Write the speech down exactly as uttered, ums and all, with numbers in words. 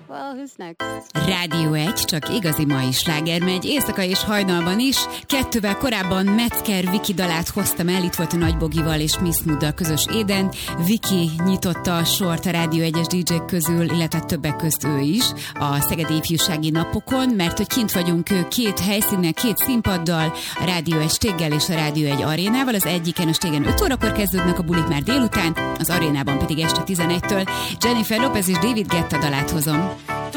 Well, who's next? Rádió egy, csak igazi mai sláger megy, éjszaka és hajnalban is. Kettővel korábban Metzger Viki dalát hoztam el, itt volt a Nagy Bogival és Miss Mooddal közös éden. Viki nyitotta a sort a Rádió egyes dé jék közül, illetve többek közt ő is a Szegedi Ifjúsági Napokon, mert hogy kint vagyunk két helyszínen, két színpaddal, a Rádió egy Stéggel és a Rádió egy Arénával. Az egyiken a Stéggen öt órakor kezdődnek a bulik már délután, az Arénában pedig este tizenegytől. Jennifer Lopez és David Guetta dalát hozom.